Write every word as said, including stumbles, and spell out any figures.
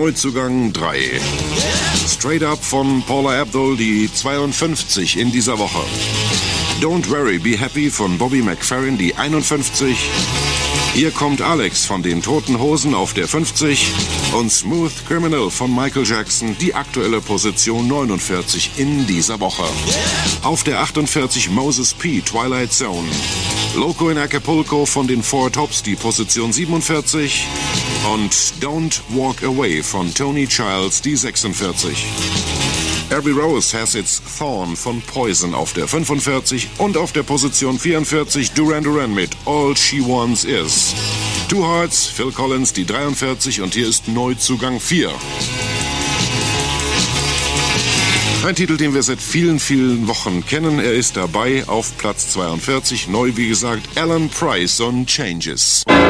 Neuzugang drei. Straight Up von Paula Abdul, die zweiundfünfzig in dieser Woche. Don't Worry, Be Happy von Bobby McFerrin, die einundfünfzig. Hier kommt Alex von den Toten Hosen auf der fünfzig. Und Smooth Criminal von Michael Jackson, die aktuelle Position neunundvierzig in dieser Woche. Auf der achtundvierzig Moses P, Twilight Zone. Loco in Acapulco von den Four Tops, die Position siebenundvierzig. Und Don't Walk Away von Tony Childs, die sechsundvierzig. Every Rose Has Its Thorn von Poison auf der fünfundvierzig und auf der Position vierundvierzig Duran Duran mit All She Wants Is. Two Hearts, Phil Collins, die dreiundvierzig und hier ist Neuzugang vier. Ein Titel, den wir seit vielen, vielen Wochen kennen. Er ist dabei auf Platz zweiundvierzig. Neu, wie gesagt, Alan Price und Changes.